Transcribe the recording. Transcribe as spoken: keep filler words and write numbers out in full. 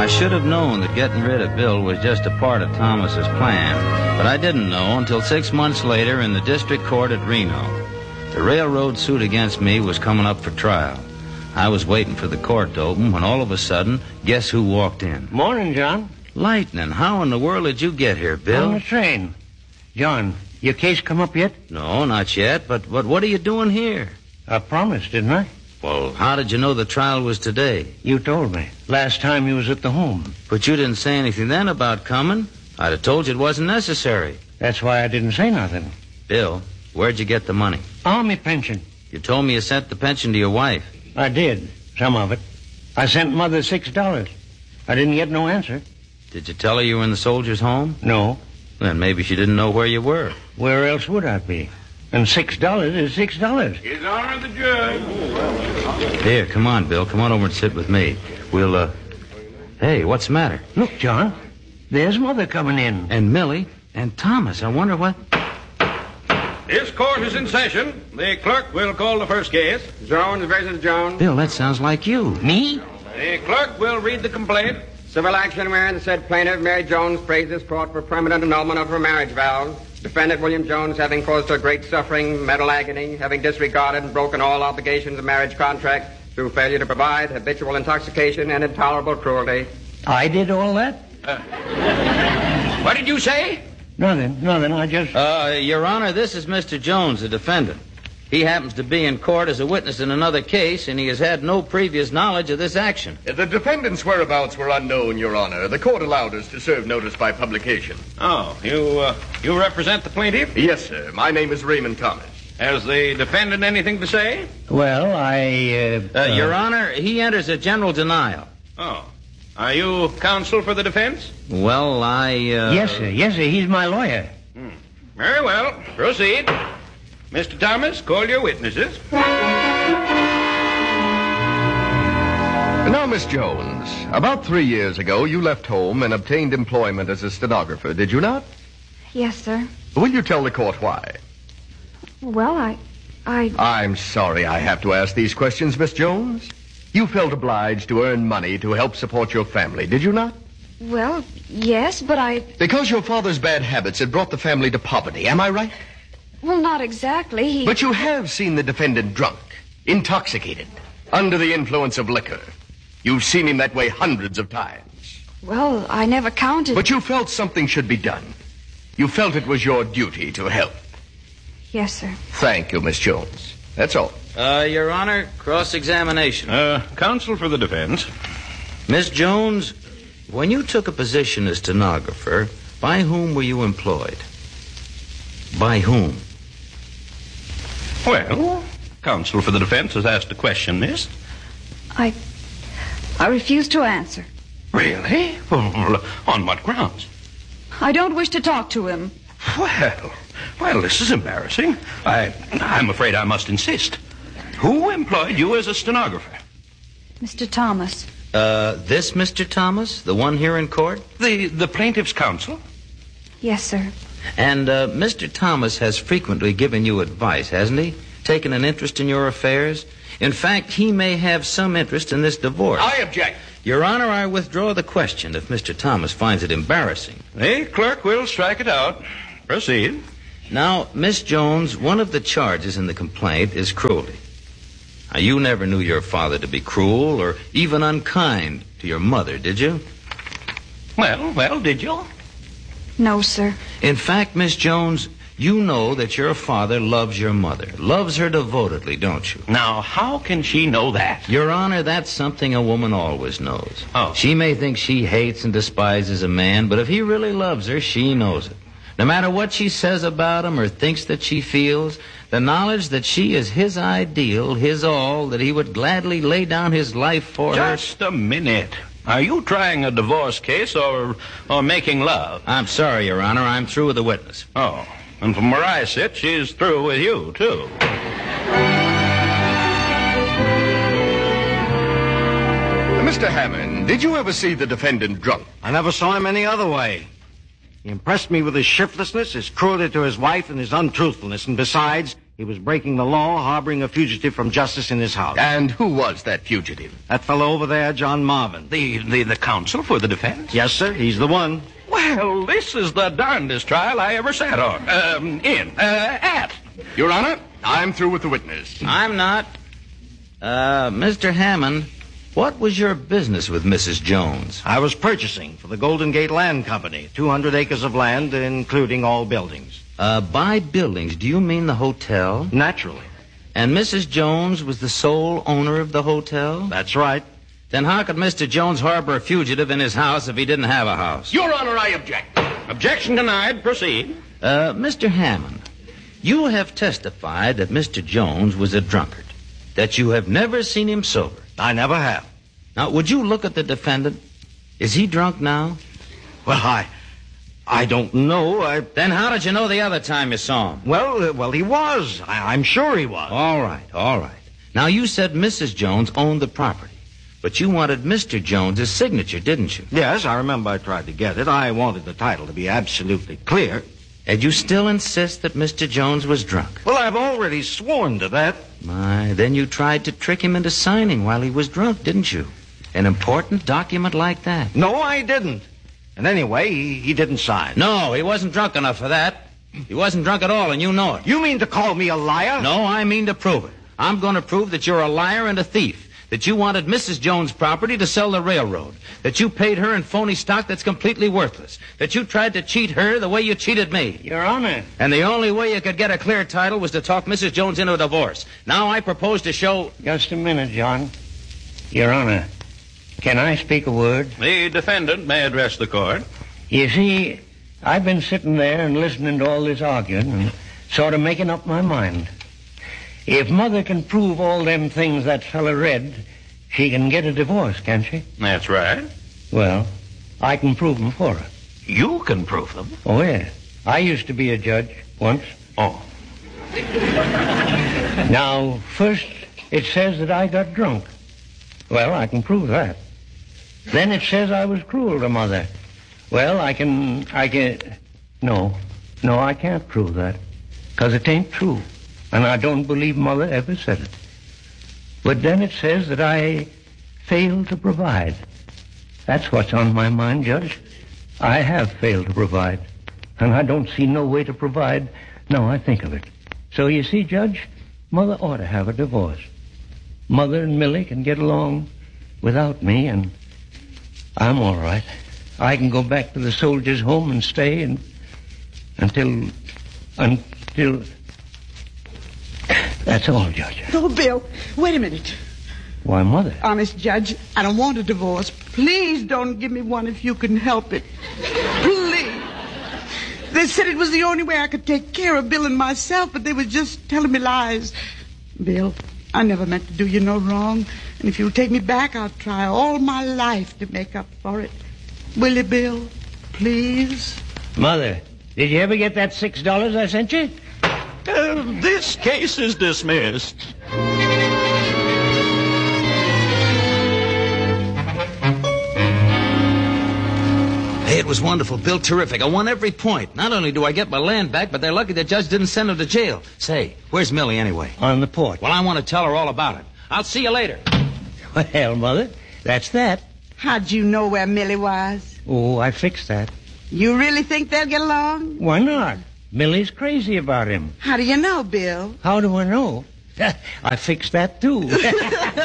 should have known that getting rid of Bill was just a part of Thomas's plan, but I didn't know until six months later in the district court at Reno. The railroad suit against me was coming up for trial. I was waiting for the court to open when all of a sudden, guess who walked in? Morning, John. Lightning, how in the world did you get here, Bill? On the train. John, your case come up yet? No, not yet, but, but what are you doing here? I promised, didn't I? Well, how did you know the trial was today? You told me. Last time you was at the home. But you didn't say anything then about coming. I'd have told you it wasn't necessary. That's why I didn't say nothing. Bill, where'd you get the money? Army pension. You told me you sent the pension to your wife. I did. Some of it. I sent Mother six dollars. I didn't get no answer. Did you tell her you were in the soldier's home? No. Then maybe she didn't know where you were. Where else would I be? And six dollars is six dollars. His Honor the Judge. Here, come on, Bill. Come on over and sit with me. We'll, uh... Hey, what's the matter? Look, John. There's Mother coming in. And Millie. And Thomas. I wonder what... This court is in session. The clerk will call the first case. Jones versus Jones. Bill, that sounds like you. Me? The clerk will read the complaint. Civil action wherein the said plaintiff, Mary Jones, prays this court for permanent annulment of her marriage vows. Defendant William Jones, having caused her great suffering, mental agony, having disregarded and broken all obligations of marriage contract through failure to provide, habitual intoxication, and intolerable cruelty. I did all that? Uh, what did you say? Nothing, nothing. I just... Uh, Your Honor, this is Mister Jones, the defendant. He happens to be in court as a witness in another case, and he has had no previous knowledge of this action. The defendant's whereabouts were unknown, Your Honor. The court allowed us to serve notice by publication. Oh, you, uh, you represent the plaintiff? Yes, sir. My name is Raymond Thomas. Has the defendant anything to say? Well, I, uh... Uh, Your Honor, he enters a general denial. Oh. Are you counsel for the defense? Well, I, uh... Yes, sir. Yes, sir. He's my lawyer. Hmm. Very well. Proceed. Mister Thomas, call your witnesses. Now, Miss Jones, about three years ago, you left home and obtained employment as a stenographer, did you not? Yes, sir. Will you tell the court why? Well, I... I... I'm sorry I have to ask these questions, Miss Jones. You felt obliged to earn money to help support your family, did you not? Well, yes, but I... Because your father's bad habits had brought the family to poverty, am I right? Well, not exactly. He... But you have seen the defendant drunk, intoxicated, under the influence of liquor. You've seen him that way hundreds of times. Well, I never counted... But you felt something should be done. You felt it was your duty to help. Yes, sir. Thank you, Miss Jones. That's all. Uh, Your Honor, cross-examination. Uh, counsel for the defense. Miss Jones, when you took a position as stenographer, by whom were you employed? By whom? Well, counsel for the defense has asked a question, miss. I... I refuse to answer. Really? Well, on what grounds? I don't wish to talk to him. Well, well, this is embarrassing. I, I'm afraid I must insist. Who employed you as a stenographer? Mister Thomas. Uh, this Mister Thomas? The one here in court? The, the plaintiff's counsel? Yes, sir. And uh, Mister Thomas has frequently given you advice, hasn't he? Taken an interest in your affairs? In fact, he may have some interest in this divorce. I object. Your Honor, I withdraw the question if Mister Thomas finds it embarrassing. The clerk will strike it out. Proceed. Now, Miss Jones, one of the charges in the complaint is cruelty. Now, you never knew your father to be cruel or even unkind to your mother, did you? Well, well, did you? No, sir. In fact, Miss Jones, you know that your father loves your mother, loves her devotedly, don't you? Now, how can she know that? Your Honor, that's something a woman always knows. Oh. She may think she hates and despises a man, but if he really loves her, she knows it. No matter what she says about him or thinks that she feels, the knowledge that she is his ideal, his all, that he would gladly lay down his life for her... Just a minute. Are you trying a divorce case or or making love? I'm sorry, Your Honor. I'm through with the witness. Oh, and from where I sit, she's through with you, too. Mister Hammond, did you ever see the defendant drunk? I never saw him any other way. He impressed me with his shiftlessness, his cruelty to his wife, and his untruthfulness. And besides, He was breaking the law, harboring a fugitive from justice in his house. And who was that fugitive? That fellow over there, John Marvin. The, the, the counsel for the defense? Yes, sir. He's the one. Well, this is the darndest trial I ever sat on. Um, in. Uh, at. Your Honor, I'm through with the witness. I'm not. Uh, Mister Hammond, what was your business with Missus Jones? I was purchasing for the Golden Gate Land Company, two hundred acres of land, including all buildings. Uh, by buildings, do you mean the hotel? Naturally. And Missus Jones was the sole owner of the hotel? That's right. Then how could Mister Jones harbor a fugitive in his house if he didn't have a house? Your Honor, I object. Objection denied. Proceed. Uh, Mister Hammond, you have testified that Mister Jones was a drunkard, that you have never seen him sober. I never have. Now, would you look at the defendant? Is he drunk now? Well, I... I don't know. I... Then how did you know the other time you saw him? Well, uh, well, he was. I, I'm sure he was. All right, all right. Now, you said Missus Jones owned the property, but you wanted Mister Jones's signature, didn't you? Yes, I remember I tried to get it. I wanted the title to be absolutely clear. And you still insist that Mister Jones was drunk? Well, I've already sworn to that. My, then you tried to trick him into signing while he was drunk, didn't you? An important document like that. No, I didn't. And anyway, he, he didn't sign. No, he wasn't drunk enough for that. He wasn't drunk at all, and you know it. You mean to call me a liar? No, I mean to prove it. I'm going to prove that you're a liar and a thief, that you wanted Missus Jones' property to sell the railroad, that you paid her in phony stock that's completely worthless, that you tried to cheat her the way you cheated me. Your Honor. And the only way you could get a clear title was to talk Missus Jones into a divorce. Now I propose to show... Just a minute, John. Your Honor, can I speak a word? The defendant may address the court. You see, I've been sitting there and listening to all this arguing and sort of making up my mind. If Mother can prove all them things that fella read, she can get a divorce, can't she? That's right. Well, I can prove them for her. You can prove them. Oh, yeah. I used to be a judge once. Oh. Now, first, it says that I got drunk. Well, I can prove that. Then it says I was cruel to Mother. Well, I can, I can, no, no, I can't prove that. Because it ain't true. And I don't believe Mother ever said it. But then it says that I failed to provide. That's what's on my mind, Judge. I have failed to provide. And I don't see no way to provide now I think of it. So you see, Judge, Mother ought to have a divorce. Mother and Millie can get along without me, and I'm all right. I can go back to the soldiers' home and stay and until until that's all, Judge. Oh, Bill, wait a minute. Why, Mother? Honest, Judge, I don't want a divorce. Please don't give me one if you can help it. Please. They said it was the only way I could take care of Bill and myself, but they were just telling me lies. Bill, I never meant to do you no wrong. And if you'll take me back, I'll try all my life to make up for it. Will you, Bill? Please? Mother, did you ever get that six dollars I sent you? Uh, this case is dismissed. Hey, it was wonderful, Bill. Terrific. I won every point. Not only do I get my land back, but they're lucky the judge didn't send him to jail. Say, where's Millie anyway? On the porch. Well, I want to tell her all about it. I'll see you later. Well, Mother, that's that. How'd you know where Millie was? Oh, I fixed that. You really think they'll get along? Why not? Millie's crazy about him. How do you know, Bill? How do I know? I fixed that, too.